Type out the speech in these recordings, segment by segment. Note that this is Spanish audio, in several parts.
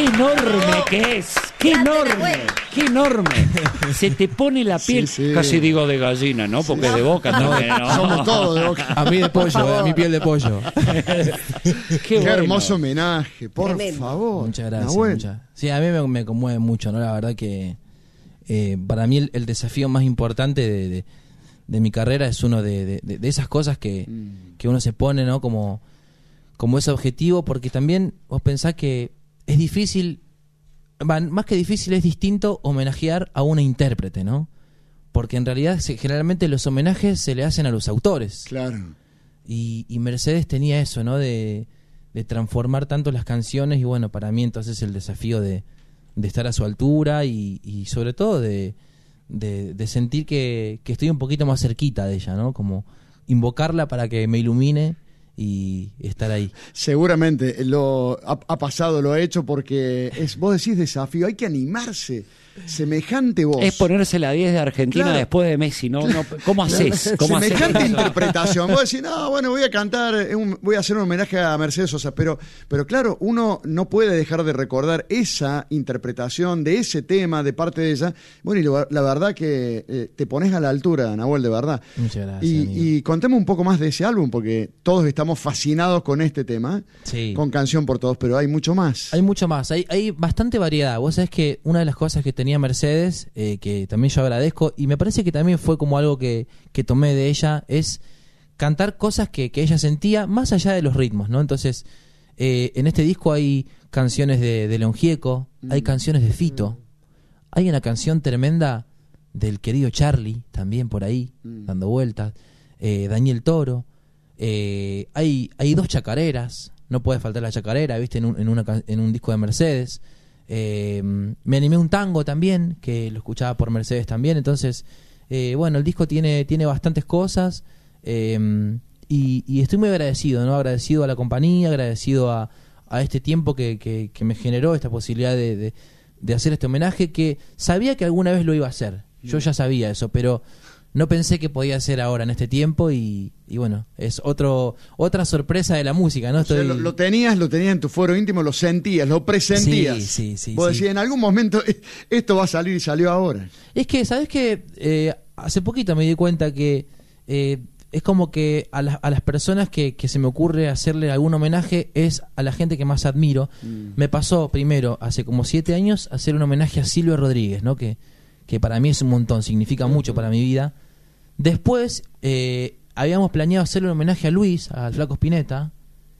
qué enorme que es, qué enorme. Se te pone la piel, casi digo de gallina, ¿no? Porque de boca también, ¿no? Somos todos de boca. A mí de pollo, a mi piel de pollo. Qué bueno. hermoso homenaje, por Tremendo. favor. Muchas gracias. Nahuel. Sí, a mí me conmueve mucho, ¿no? La verdad que para mí el desafío más importante de mi carrera es uno de esas cosas que uno se pone, ¿no? Como ese objetivo, porque también vos pensás que es difícil, más que difícil, es distinto homenajear a una intérprete, ¿no? Porque en realidad generalmente los homenajes se le hacen a los autores. Claro. Y Mercedes tenía eso, ¿no? De transformar tanto las canciones, y bueno, para mí entonces el desafío de estar a su altura y sobre todo de sentir que estoy un poquito más cerquita de ella, ¿no? Como invocarla para que me ilumine y estar ahí. Seguramente ha pasado, lo ha hecho, porque vos decís desafío, hay que animarse. Semejante voz. Es ponerse la 10 de Argentina, claro, después de Messi, ¿no? ¿Cómo haces? Semejante interpretación. Vos decís, no, bueno, voy a cantar, voy a hacer un homenaje a Mercedes Sosa, pero claro, uno no puede dejar de recordar esa interpretación de ese tema de parte de ella. Bueno, y la verdad que te pones a la altura, Nahuel, de verdad. Muchas gracias. Y contame un poco más de ese álbum, porque todos estamos fascinados con este tema, sí, con Canción por Todos, pero hay mucho más. Hay mucho más, hay bastante variedad. Vos sabés que una de las cosas que tenía Mercedes, que también yo agradezco, y me parece que también fue como algo que tomé de ella, es cantar cosas que ella sentía más allá de los ritmos, ¿no? Entonces, en este disco hay canciones de León Gieco, hay canciones de Fito, hay una canción tremenda del querido Charlie, también por ahí, dando vueltas, Daniel Toro, hay dos chacareras, no puede faltar la chacarera, ¿viste? En un disco de Mercedes. Me animé un tango también, que lo escuchaba por Mercedes también. Entonces, bueno, el disco tiene bastantes cosas, y estoy muy agradecido, ¿no? Agradecido a la compañía, agradecido a este tiempo que me generó esta posibilidad de hacer este homenaje, que sabía que alguna vez lo iba a hacer. Yo ya sabía eso, pero no pensé que podía ser ahora en este tiempo, y bueno, es otra sorpresa de la música, ¿no? O sea, lo tenías en tu fuero íntimo, lo sentías, lo presentías. Sí. Vos decís, en algún momento esto va a salir, y salió ahora. Es que, ¿sabés qué? Hace poquito me di cuenta que es como que a las personas que se me ocurre hacerle algún homenaje es a la gente que más admiro. Me pasó primero, hace como 7 años, hacer un homenaje a Silvio Rodríguez, ¿no? Que para mí es un montón, significa mucho para mi vida. Después habíamos planeado hacerle un homenaje a Luis, al Flaco Spinetta,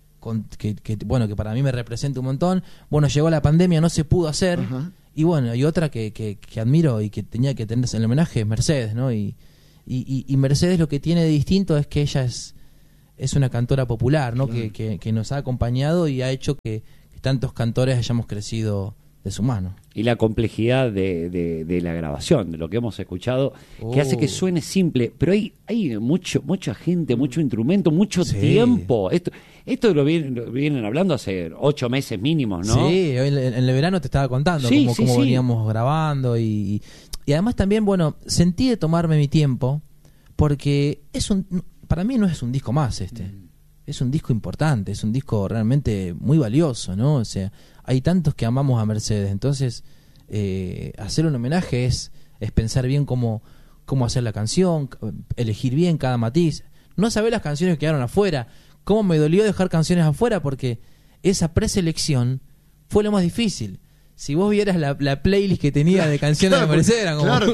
que para mí me representa un montón. Bueno, llegó la pandemia, no se pudo hacer. Uh-huh. Y bueno, y otra que admiro y que tenía que tenerse en el homenaje es Mercedes, ¿no? Y Mercedes, lo que tiene de distinto es que ella es una cantora popular, ¿no? Claro. Que nos ha acompañado y ha hecho que tantos cantores hayamos crecido de su mano. Y la complejidad de la grabación, de lo que hemos escuchado, que hace que suene simple, pero hay mucha gente, mucho instrumento, mucho tiempo. Esto lo vienen hablando hace 8 meses mínimos, ¿no? Sí, en el verano te estaba contando cómo veníamos grabando, y además también, bueno, sentí de tomarme mi tiempo, porque para mí no es un disco más es un disco importante, es un disco realmente muy valioso, ¿no? O sea, hay tantos que amamos a Mercedes, entonces hacer un homenaje es pensar bien cómo hacer la canción, elegir bien cada matiz, no saber las canciones que quedaron afuera. Cómo me dolió dejar canciones afuera, porque esa preselección fue lo más difícil. Si vos vieras la playlist que tenía de canciones de Mercedes, era como... Claro,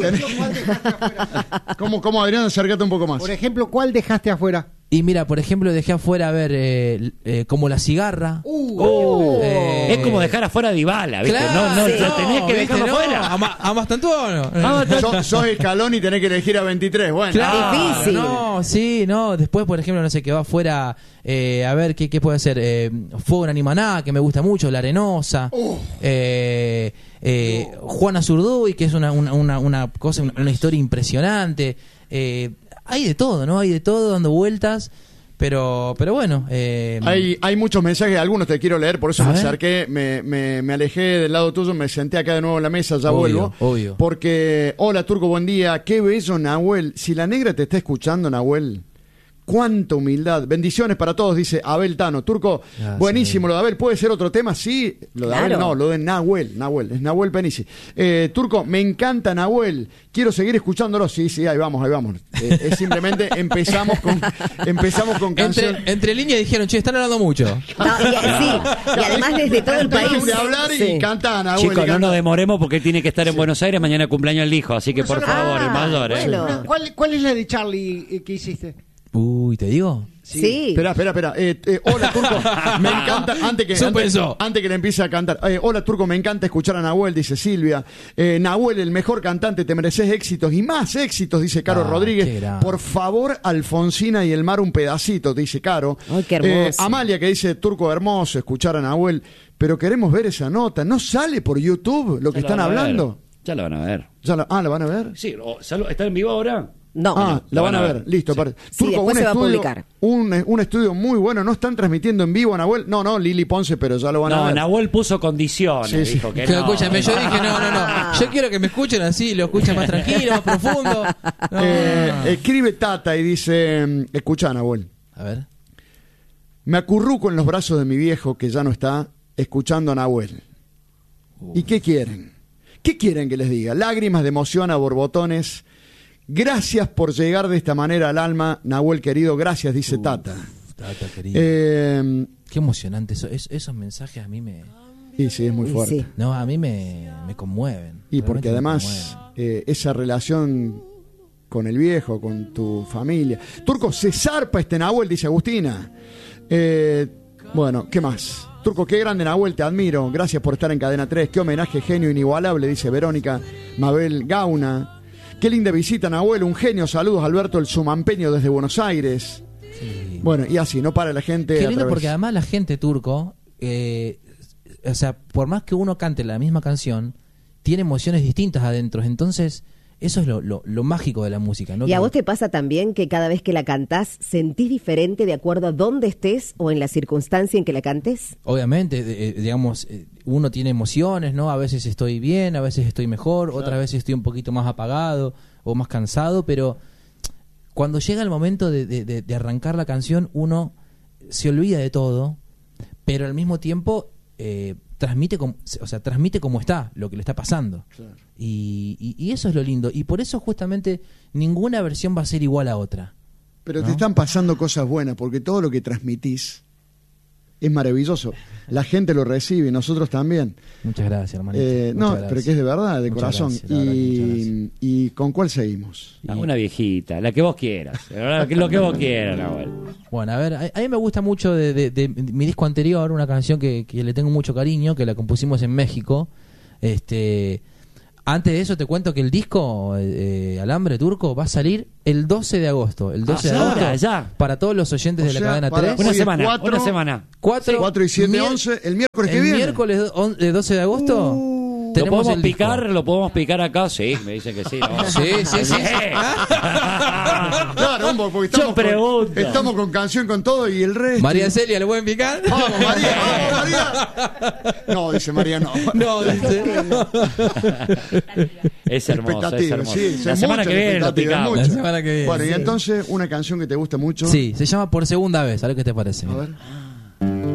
¿Cómo, Adrián, acércate un poco más? Por ejemplo, ¿cuál dejaste afuera? Y mira, por ejemplo, dejé afuera, a ver, como La Cigarra. Es como dejar afuera a Dybala, ¿viste? Claro, no tenías que dejarlo afuera. A Mastantuono. Sos Escalón y tenés que elegir a 23. Bueno, claro, difícil. Después, por ejemplo, no sé, quedó afuera, a ver, ¿qué puede ser? Fuego en Animaná, que me gusta mucho, La Arenosa. Juana Zurduy, que es una cosa, una historia impresionante. Hay de todo, ¿no? Hay de todo dando vueltas, pero bueno. Hay muchos mensajes, algunos te quiero leer, por eso me acerqué, me alejé del lado tuyo, me senté acá de nuevo en la mesa, ya vuelvo. Obvio. Porque, hola Turco, buen día, qué bello Nahuel. Si la negra te está escuchando, Nahuel, Cuánta humildad. Bendiciones para todos, dice Abel Tano. Turco, buenísimo lo de Abel. ¿Puede ser otro tema? Sí. Lo de Abel no, lo de Nahuel. Es Nahuel Penici. Turco, me encanta Nahuel. Quiero seguir escuchándolo. Sí, ahí vamos. Es simplemente empezamos con canción. Entre líneas dijeron, che, están hablando mucho. No, y además desde todo el país. De hablar y canta Nahuel. Chicos, no nos demoremos porque tiene que estar en Buenos Aires. Mañana cumpleaños el hijo. Así que por favor, el mayor. Bueno. ¿Cuál es la de Charlie que hiciste? Uy, ¿te digo? Sí. Espera. Hola, Turco. Me encanta. Antes que le empiece a cantar. Hola, Turco. Me encanta escuchar a Nahuel, dice Silvia. Nahuel, el mejor cantante. Te mereces éxitos y más éxitos, dice Caro Rodríguez. Por favor, Alfonsina y el mar un pedacito, dice Caro. Ay, qué hermoso. Amalia, que dice Turco, hermoso escuchar a Nahuel. Pero queremos ver esa nota. ¿No sale por YouTube lo que están hablando? Ya la van a ver. ¿La van a ver? Sí. ¿Está en vivo ahora? No. La van a ver. Listo. Sí. Turco, Después se va a publicar. Un estudio muy bueno. ¿No están transmitiendo en vivo, Nahuel? No, Lili Ponce, pero ya lo van a ver. Nahuel puso condiciones. Dijo que no. Escúchame, yo dije, no. Yo quiero que me escuchen así, lo escuchen más tranquilo, más profundo. No. Escribe Tata y dice, escucha, Nahuel. A ver. Me acurruco en los brazos de mi viejo, que ya no está, escuchando a Nahuel. ¿Y qué quieren? ¿Qué quieren que les diga? Lágrimas de emoción a borbotones. Gracias por llegar de esta manera al alma, Nahuel querido. Gracias, dice Tata. Tata querido. Qué emocionante eso. Esos mensajes a mí me... Sí, es muy fuerte. Sí. No, a mí me conmueven. Y porque además esa relación con el viejo, con tu familia. Turco, se zarpa este Nahuel, dice Agustina. Bueno, ¿qué más? Turco, qué grande Nahuel, te admiro. Gracias por estar en Cadena 3. Qué homenaje, genio inigualable, dice Verónica Mabel Gauna. Qué linda visita, Nahuel, un genio. Saludos, Alberto el Sumampeño desde Buenos Aires. Sí. Bueno, y así, no para la gente. Qué lindo, porque además la gente, Turco, o sea, por más que uno cante la misma canción, tiene emociones distintas adentro. Entonces, eso es lo mágico de la música, ¿no? ¿Y a vos te pasa también que cada vez que la cantás sentís diferente de acuerdo a dónde estés o en la circunstancia en que la cantes? Obviamente, digamos, uno tiene emociones, ¿no? A veces estoy bien, a veces estoy mejor, claro. Otras veces estoy un poquito más apagado o más cansado, pero cuando llega el momento de arrancar la canción, uno se olvida de todo, pero al mismo tiempo transmite como está, lo que le está pasando. Claro. Y eso es lo lindo. Y por eso justamente ninguna versión va a ser igual a otra. Pero ¿no? Te están pasando cosas buenas, porque todo lo que transmitís es maravilloso. La gente lo recibe, nosotros también. Muchas gracias, hermanito. Pero que es de verdad, de muchas corazón. Gracias, ¿Y con cuál seguimos? Una viejita, la que vos quieras. Lo que vos quieras, Nahuel. Bueno, a ver, a mí me gusta mucho de mi disco anterior, una canción que le tengo mucho cariño, que la compusimos en México. Antes de eso te cuento que el disco Alambre Turco va a salir el 12 de agosto. El 12 de agosto ya. Para todos los oyentes de la cadena 3. Una semana. 4 y 7, 11, el miércoles que viene. El miércoles 12 de agosto. ¿Lo podemos picar acá? Sí, me dicen que sí. ¿No? Sí. Claro, porque estamos con canción, con todo y el resto. María Celia, ¿le pueden picar? Vamos, María. No, dice María, no. No, dice. Es hermoso. Sí, la semana que viene lo picamos. Bueno, y entonces, una canción que te gusta mucho. Sí, se llama Por Segunda Vez. A ver qué te parece. A ver.